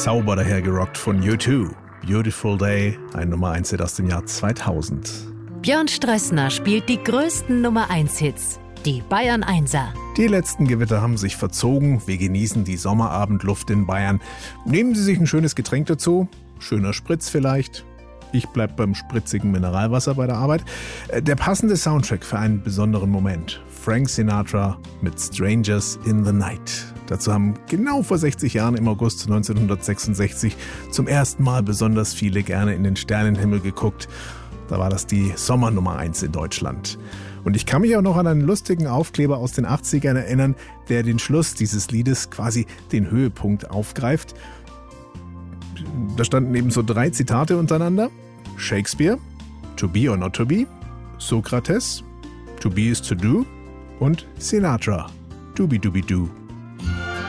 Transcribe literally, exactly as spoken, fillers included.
sauber dahergerockt von U zwei. Beautiful Day, ein Nummer eins Hit aus dem Jahr zweitausend. Björn Strössner spielt die größten Nummer eins Hits, die Bayern Einser. Die letzten Gewitter haben sich verzogen. Wir genießen die Sommerabendluft in Bayern. Nehmen Sie sich ein schönes Getränk dazu. Schöner Spritz vielleicht. Ich bleib beim spritzigen Mineralwasser bei der Arbeit. Der passende Soundtrack für einen besonderen Moment. Frank Sinatra mit Strangers in the Night. Dazu haben genau vor sechzig Jahren im August neunzehnhundertsechsundsechzig zum ersten Mal besonders viele gerne in den Sternenhimmel geguckt. Da war das die Sommernummer eins in Deutschland. Und ich kann mich auch noch an einen lustigen Aufkleber aus den achtzigern erinnern, der den Schluss dieses Liedes, quasi den Höhepunkt, aufgreift. Da standen eben so drei Zitate untereinander. Shakespeare, to be or not to be, Sokrates, to be is to do und Sinatra, doobie doobie doo.